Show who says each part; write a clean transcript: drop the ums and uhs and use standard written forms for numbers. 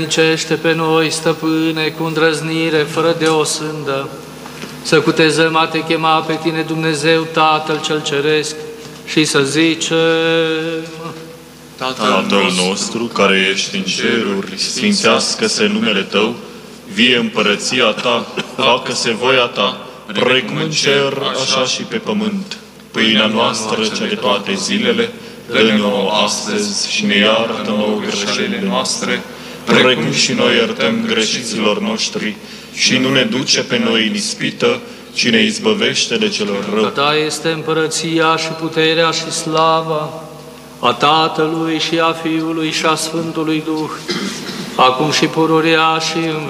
Speaker 1: Nicește pe noi, Stăpâne, cu îndrăznire, fără de o sândă, să cutezăm a Te chema pe Tine, Dumnezeu, Tatăl cel Ceresc, și să zicem:
Speaker 2: Tatăl nostru, care ești în ceruri, sfințească-se numele Tău, vie împărăția Ta, facă-se voia Ta, precum în cer, așa și pe pământ. Pâinea noastră cea de toate zilele, dă-ne nouă astăzi și ne iartă nouă greșelile noastre, precum și noi iertăm greșiților noștri, și nu ne duce pe noi în ispită, ci ne izbăvește de celor rău.
Speaker 1: Că Ta este împărăția și puterea și slava a Tatălui și a Fiului și a Sfântului Duh, acum și pururea și în